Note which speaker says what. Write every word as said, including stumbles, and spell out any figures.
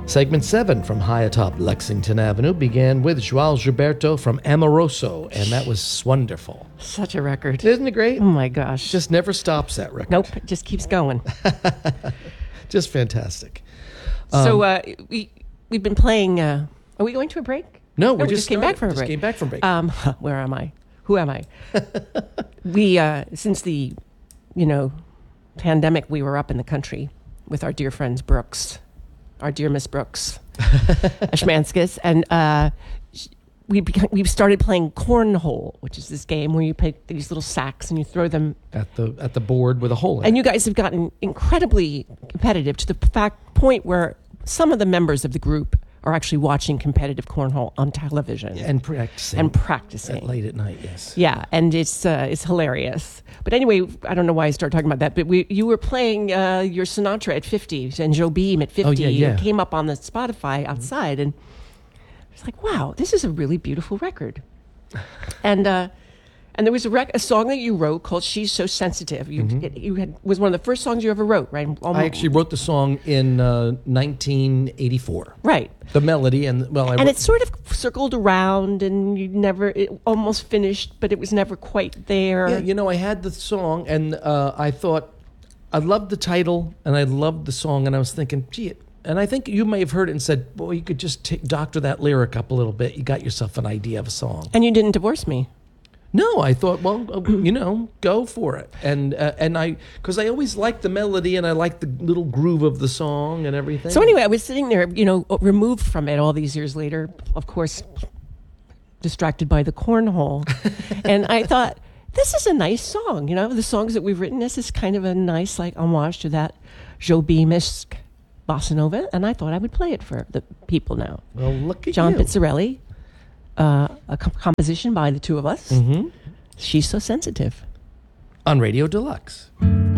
Speaker 1: Segment seven from high atop Lexington Avenue began with Joao Gilberto from Amoroso, and that was wonderful.
Speaker 2: Such a record.
Speaker 1: Isn't it great?
Speaker 2: Oh, my gosh.
Speaker 1: Just never stops, that record.
Speaker 2: Nope, it just keeps going.
Speaker 1: Just fantastic.
Speaker 2: So uh, we, we've been playing... Uh, are we going to a break?
Speaker 1: No,
Speaker 2: No,
Speaker 1: we,
Speaker 2: we
Speaker 1: just,
Speaker 2: just came
Speaker 1: started.
Speaker 2: back from a
Speaker 1: just
Speaker 2: break.
Speaker 1: came back from break.
Speaker 2: Um, where am I? Who am I? we, uh, since the, you know, pandemic, we were up in the country with our dear friends Brooks, our dear Miss Brooks, Ashmanskis, and uh, we beca- we started playing cornhole, which is this game where you pick these little sacks and you throw them.
Speaker 1: at the at the board with a hole in
Speaker 2: And
Speaker 1: it.
Speaker 2: you guys have gotten incredibly competitive to the fact point where some of the members of the group are actually watching competitive cornhole on television
Speaker 1: And practicing.
Speaker 2: and practicing.
Speaker 1: At late at night, yes.
Speaker 2: Yeah, and it's uh, it's hilarious. But anyway, I don't know why I started talking about that. But we you were playing uh, your Sinatra at fifty and Joe Beam at fifty.
Speaker 1: Oh, yeah, yeah.
Speaker 2: It came up on the Spotify outside, and I was like, wow, this is a really beautiful record. and uh, and there was a, rec- a song that you wrote called "She's So Sensitive." You it, you had was one of the first songs you ever wrote, right? Almost,
Speaker 1: I actually wrote the song in uh, nineteen eighty-four.
Speaker 2: right.
Speaker 1: The melody and, well, I
Speaker 2: And
Speaker 1: wrote,
Speaker 2: it sort of circled around, and you never, it almost finished, but it was never quite there.
Speaker 1: yeah, you know, I had the song and uh, I thought, I loved the title and I loved the song and I was thinking, gee, it, and I think you may have heard it and said, boy, you could just t- doctor that lyric up a little bit. You got yourself an idea of a song.
Speaker 2: And you didn't divorce me.
Speaker 1: No, I thought, well, uh, you know, go for it. And uh, and I, because I always liked the melody and I liked the little groove of the song and everything.
Speaker 2: So anyway, I was sitting there, you know, removed from it all these years later, of course, distracted by the cornhole. And I thought, this is a nice song. You know, the songs that we've written, this is kind of a nice, like, homage to that Joe Beamish bossa nova. And I thought I would play it for the people now.
Speaker 1: Well, look at
Speaker 2: John
Speaker 1: you.
Speaker 2: Pizzarelli, uh, a com- composition by the two of us.
Speaker 1: Mhm.
Speaker 2: She's So Sensitive.
Speaker 1: On Radio Deluxe.